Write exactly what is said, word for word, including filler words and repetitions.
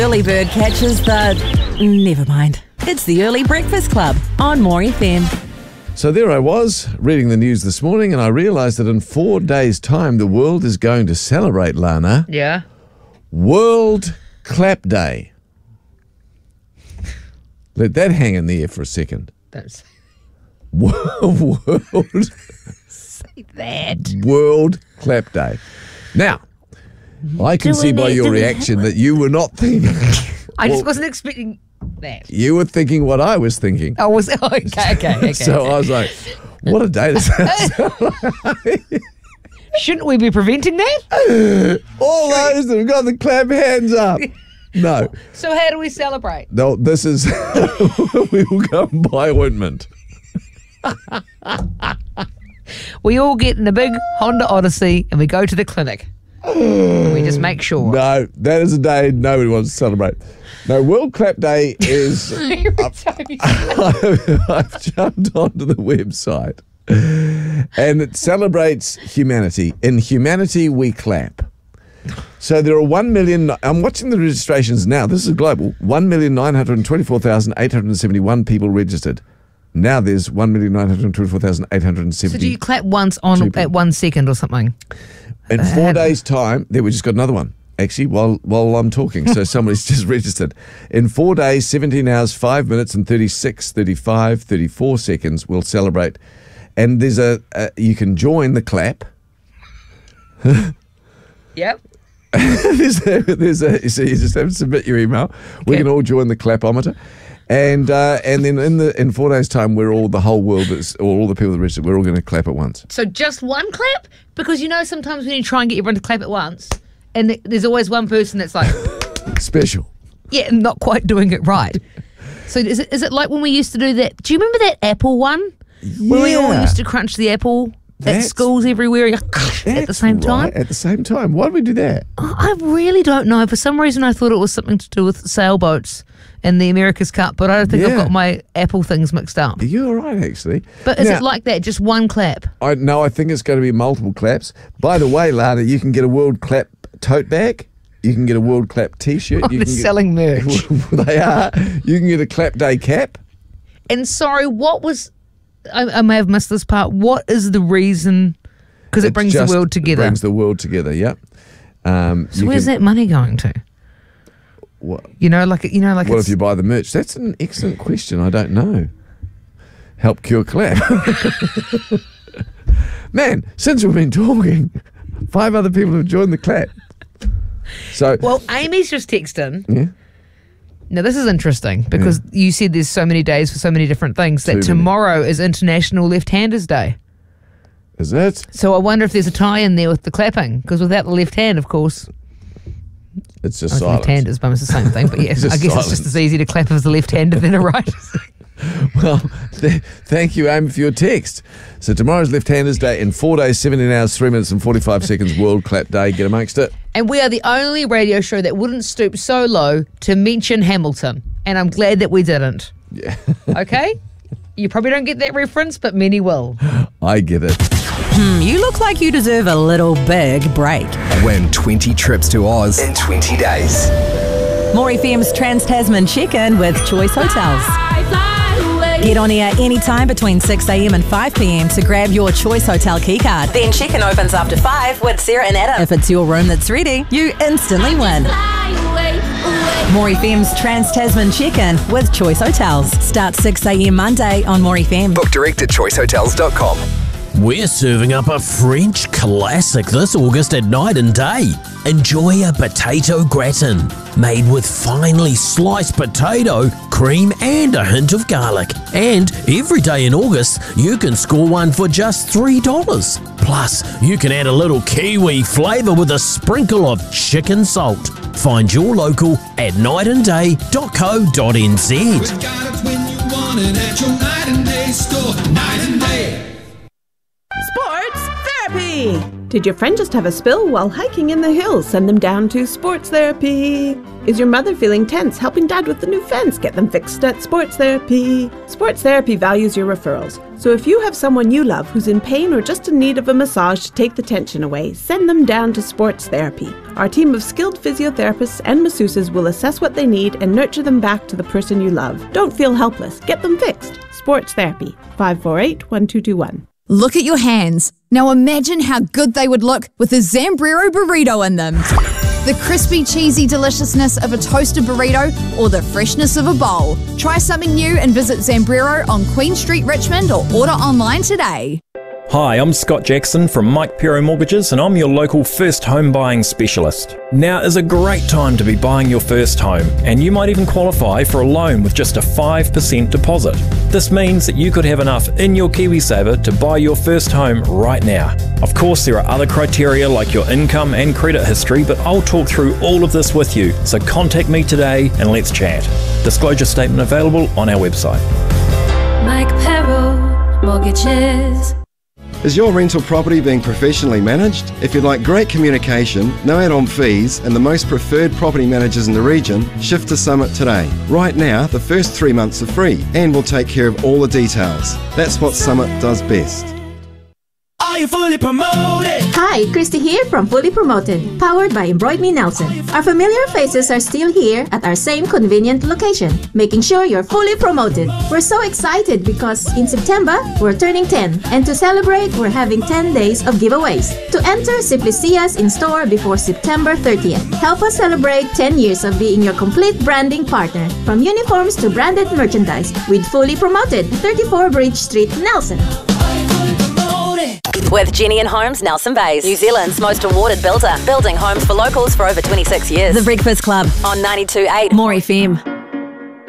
Early bird catches the... Never mind. It's the Early Breakfast Club on More F M. So there I was, reading the news this morning, and I realised that in four days' time, the world is going to celebrate, Lana, Yeah. World Clap Day. Let that hang in the air for a second. Don't say World, that. World Clap Day. Now, I can Do see we by need your to- reaction that you were not thinking. I just Well- wasn't expecting that. You were thinking what I was thinking. I was oh, okay, okay, okay. So I was like, what a day this is. Shouldn't we be preventing that? All those that have got the clap hands up. No. So how do we celebrate? No, this is, we will go and buy ointment. We all get in a big Honda Odyssey and we go to the clinic. And we just make sure. No, that is a day nobody wants to celebrate. No, World Clap Day is, Every time you say I've jumped onto the website and it celebrates humanity. In humanity, we clap. So there are one million, I'm watching the registrations now, this is global, one million nine hundred twenty-four thousand eight hundred seventy-one people registered. Now there's one million nine hundred twenty-four thousand eight hundred seventy. So do you clap once on people. at one second or something? In four days' time, there we just got another one. Actually, while while I'm talking, so somebody's just registered. In four days, seventeen hours, five minutes, and thirty-six, thirty-five, thirty-four seconds, we'll celebrate. And there's a, a you can join the clap. Yep. there's a, there's a so you just have to submit your email. We Okay. can all join the clapometer. And uh, and then in the in four days' time, we're all the whole world that's or all the people that registered. We're all going to clap at once. So just one clap? Because you know sometimes when you try and get everyone to clap at once, and th- there's always one person that's like, Special. yeah, not quite doing it right. So is it, is it like when we used to do that? Do you remember that apple one? Where we all Yeah. used to crunch the apple at That's- schools everywhere at the That's same time? right, At the same time. Why did we do that? I really don't know. For some reason, I thought it was something to do with sailboats and the America's Cup, but I don't think I've Yeah. got my apple things mixed up. You're right, actually. But is Now- it like that? Just one clap? I no, I think it's going to be multiple claps. By the way, Lana, you can get a World Clap tote bag. You can get a World Clap T-shirt. Oh, you they're can get, selling merch. they are. You can get a Clap Day cap. And sorry, what was... I, I may have missed this part. What is the reason? Because it It's brings the just world together. Brings the world together. Yep. Um, So you where's can- that money going to? What, You know, like you know, like what it's, if you buy the merch? That's an excellent question. I don't know. Help cure clap. Man, since we've been talking, five other people have joined the clap. So Well, Amy's just texted in. yeah. Now, this is interesting because you said there's so many days for so many different things that Too many. tomorrow is International Left-Handers Day. Is it? So I wonder if there's a tie in there with the clapping because without the left hand, of course, It's just I was silence. left-handers, but it's the same thing. But yeah, I Just guess it's silence. just as easy to clap as a left-hander than a right. Well, th- thank you, Amy, for your text. So tomorrow's Left-Handers Day. In four days, seventeen hours, three minutes and forty-five seconds, World Clap Day. Get amongst it. And we are the only radio show that wouldn't stoop so low to mention Hamilton. And I'm glad that we didn't. Yeah, Okay? You probably don't get that reference, but many will. I get it. You look like you deserve a little big break. Win twenty trips to Oz in twenty days. More F M's Trans-Tasman check-in with Choice Hotels. Get on air anytime between six a.m. and five p.m. to grab your Choice Hotel keycard. Then check-in opens after five with Sarah and Adam. If it's your room that's ready, you instantly win. More F M's Trans-Tasman check-in with Choice Hotels. Starts six a.m. Monday on More F M. Book direct at choice hotels dot com. We're serving up a French classic this August at Night and Day. Enjoy a potato gratin made with finely sliced potato, cream and a hint of garlic. And every day in August, you can score one for just three dollars. Plus, you can add a little kiwi flavour with a sprinkle of chicken salt. Find your local at night and day dot co dot n z. We got it when you want it at your Night and Day store. Night and Day. Sports Therapy. Did your friend just have a spill while hiking in the hills? Send them down to Sports Therapy. Is your mother feeling tense? Helping dad with the new fence? Get them fixed at Sports Therapy. Sports Therapy values your referrals. So if you have someone you love who's in pain or just in need of a massage to take the tension away, send them down to Sports Therapy. Our team of skilled physiotherapists and masseuses will assess what they need and nurture them back to the person you love. Don't feel helpless. Get them fixed. Sports Therapy. five four eight, one two two one. Look at your hands. Now imagine how good they would look with a Zambrero burrito in them. The crispy, cheesy deliciousness of a toasted burrito or the freshness of a bowl. Try something new and visit Zambrero on Queen Street, Richmond, or order online today. Hi, I'm Scott Jackson from Mike Pero Mortgages, and I'm your local first home buying specialist. Now is a great time to be buying your first home, and you might even qualify for a loan with just a five percent deposit. This means that you could have enough in your KiwiSaver to buy your first home right now. Of course, there are other criteria like your income and credit history, but I'll talk through all of this with you, so contact me today and let's chat. Disclosure statement available on our website. Mike Pero Mortgages. Is your rental property being professionally managed? If you'd like great communication, no add-on fees, and the most preferred property managers in the region, shift to Summit today. Right now, the first three months are free, and we'll take care of all the details. That's what Summit does best. Are you fully promoted? Hi, Christy here from Fully Promoted, powered by Embroid Me Nelson. Our familiar faces are still here at our same convenient location, making sure you're fully promoted. We're so excited because in September, we're turning ten, and to celebrate, we're having ten days of giveaways. To enter, simply see us in store before September thirtieth. Help us celebrate ten years of being your complete branding partner, from uniforms to branded merchandise, with Fully Promoted, thirty-four Bridge Street, Nelson. With Jenny and Homes, Nelson Bays, New Zealand's most awarded builder, building homes for locals for over twenty-six years. The Breakfast Club on ninety-two point eight More F M.